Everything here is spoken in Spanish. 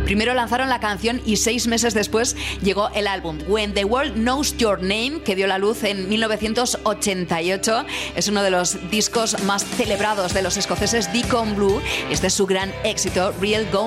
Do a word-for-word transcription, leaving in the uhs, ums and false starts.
Primero lanzaron la canción y seis meses después llegó el álbum When the World Knows Your Name, que dio la luz en mil novecientos ochenta y ocho. Es uno de los discos más celebrados de los escoceses Deacon Blue. Este es su gran éxito, Real Gone